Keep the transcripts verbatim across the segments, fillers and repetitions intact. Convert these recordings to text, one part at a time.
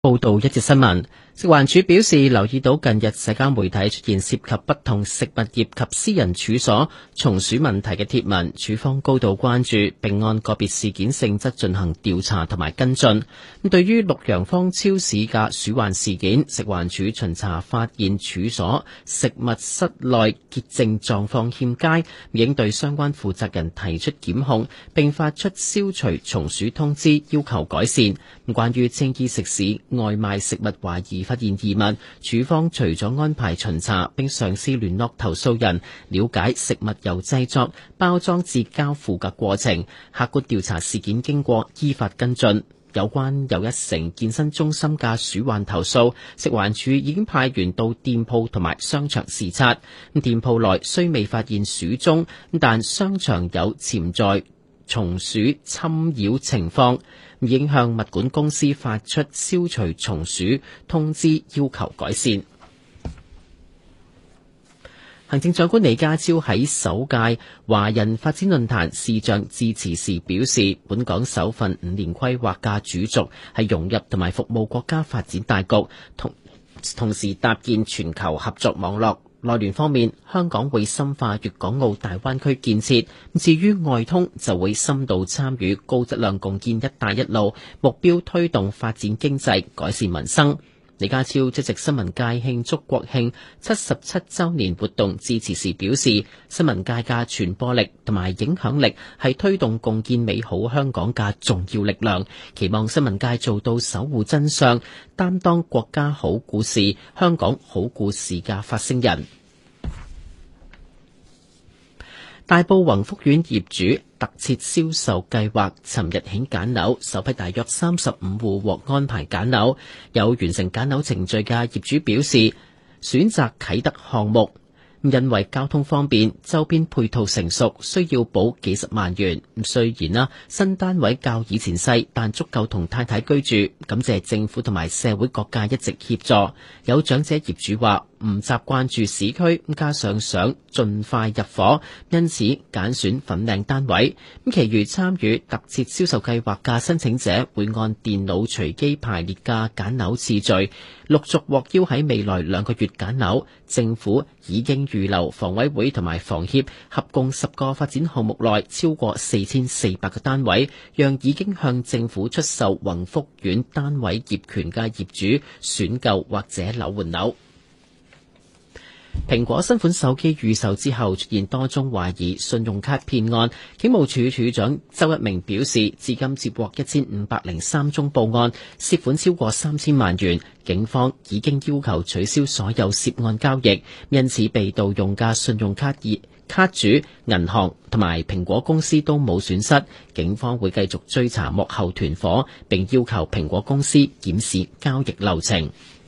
報道一節新聞，食環署表示留意到近日社交媒體出現涉及不同食物業及私人處所蟲鼠問題嘅貼文，署方高度關注，並按個別事件性質進行調查同埋跟進。咁對於綠陽坊超市嘅鼠患事件，食環署巡查發現處所食物室內潔淨狀況欠佳，已經對相關負責人提出檢控，並發出消除蟲鼠通知，要求改善。咁關於青衣食肆外賣食物懷疑發現異物，署方除咗安排巡查，並嘗試聯絡投訴人，了解食物由製作、包裝至交付嘅過程，客觀調查事件經過，依法跟進。有關又一城健身中心嘅鼠患投訴，食環署已經派員到店鋪同埋商場視察。店鋪內雖未發現鼠蹤，但商場有潛在蟲鼠侵擾情況，已經向物管公司發出消除蟲鼠通知，要求改善。行政長官李家超喺首屆華人發展論壇視像致辭時表示，本港首份五年規劃嘅主軸係融入同埋服務國家發展大局，同同時搭建全球合作網絡。內聯方面，香港會深化粵港澳大灣區建設，至於外通就會深度參與高質量共建一帶一路，目標推動發展經濟、改善民生。李家超出席新聞界慶祝國慶七十七週年活動致辭時表示，新聞界嘅傳播力同埋影響力係推動共建美好香港嘅重要力量，期望新聞界做到守護真相，擔當國家好故事、香港好故事嘅發聲人。大埔宏福苑業主特設銷售計劃尋日起揀樓，首批大約三十五戶獲安排揀樓。有完成揀樓程序嘅業主表示，選擇啟德項目，因為交通方便，周邊配套成熟，需要補幾十萬元。雖然啦，新單位較以前細，但足夠同太太居住。感謝政府同埋社會各界一直協助。有長者業主話唔習慣住市區，加上想盡快入伙，因此揀選粉嶺單位。咁，其餘參與特設銷售計劃嘅申請者會按電腦隨機排列嘅揀樓次序，陸續獲邀喺未來兩個月揀樓。政府已經預留房委會同埋房協合共十個發展項目內超過四千四百個單位，讓已經向政府出售宏福苑單位業權嘅業主選購或者樓換樓。蘋果新款手機預售之後出現多宗懷疑信用卡騙案，警務處處長周一鳴表示，至今接獲一千五百零三宗報案，涉款超過三千萬元，警方已經要求取消所有涉案交易，因此被盜用嘅信用卡業卡主、銀行同埋蘋果公司都冇損失，警方會繼續追查幕後團夥，並要求蘋果公司檢視交易流程。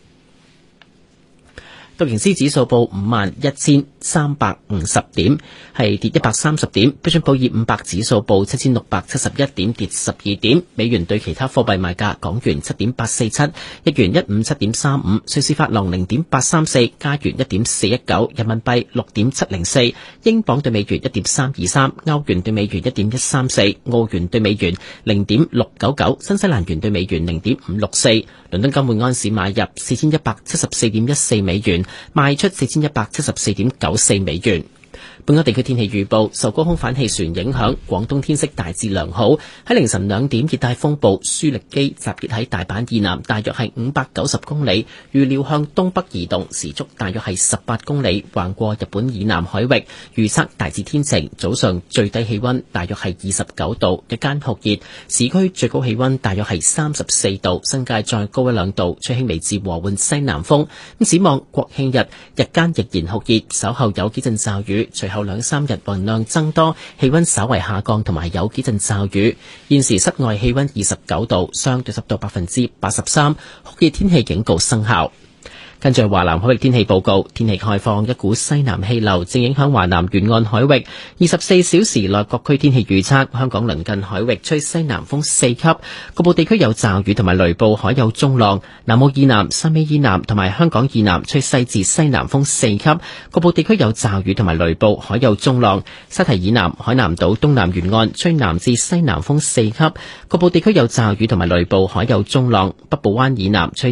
道瓊斯指數報五萬一千三百五十點，係跌一百三十點。標準普爾五百指數報七千六百七十一點，跌十二點。美元對其他貨幣賣價：港元七點八四七，日元一五七點三五，瑞士法郎零點八三四，加元一點四一九，人民幣六點七零四，英鎊對美元一點三二三，歐元對美元一點一三四，澳元對美元零點六九九，新西蘭元對美元零點五六四。倫敦金每安士買入四千一百七十四點一四美元，賣出四千一百七十四點九四美元。本港地區天氣預報，受高空反氣旋影響，廣東天色大致良好。喺凌晨兩點，熱帶風暴舒力基集結喺大阪以南，大約係五百九十公里，預料向東北移動，時速大約係十八公里，橫過日本以南海域。預測大致天晴，早上最低氣溫大約係二十九度，日間酷熱，市區最高氣溫大約係三十四度，新界再高一兩度，吹輕微至和緩西南風。咁展望國慶日，日間仍然酷熱，稍後有幾陣驟雨，隨後兩三日雲量增多，氣溫稍為下降，同埋有幾陣驟雨。現時室外氣溫二十九度，相對濕度百分之八十三，酷熱天氣警告生效。 跟住華南海域天氣報告，天氣概況，一股西南氣流正影響華南沿岸海域。二十四小時內各區天氣預測：香港鄰近海域吹西南風四級，局部地區有驟雨同埋雷暴，海有中浪。南澳以南、汕尾以南同埋香港以南吹西至西南風四級，局部地區有驟雨同埋雷暴，海有中浪。沙堤以南、海南島東南沿岸吹南至西南風四級，局部地區有驟雨同埋雷暴，海有中浪。北部灣以南吹